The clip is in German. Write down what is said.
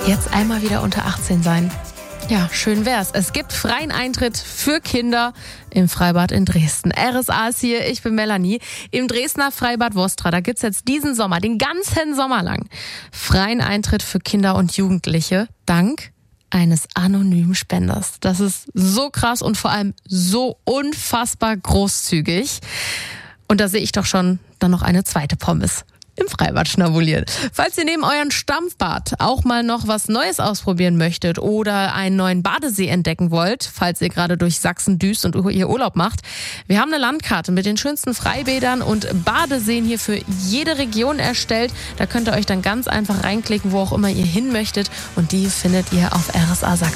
Jetzt einmal wieder unter 18 sein. Ja, schön wär's. Es gibt freien Eintritt für Kinder im Freibad in Dresden. RSA ist hier, ich bin Melanie. Im Dresdner Freibad Vostra, da gibt's jetzt diesen Sommer, den ganzen Sommer lang, freien Eintritt für Kinder und Jugendliche, dank eines anonymen Spenders. Das ist so krass und vor allem so unfassbar großzügig. Und da sehe ich doch schon dann noch eine zweite Pommes im Freibad schnabulieren. Falls ihr neben euren Stammbad auch mal noch was Neues ausprobieren möchtet oder einen neuen Badesee entdecken wollt, falls ihr gerade durch Sachsen düst und ihr Urlaub macht, wir haben eine Landkarte mit den schönsten Freibädern und Badeseen hier für jede Region erstellt. Da könnt ihr euch dann ganz einfach reinklicken, wo auch immer ihr hin möchtet, und die findet ihr auf RSA Sachsen.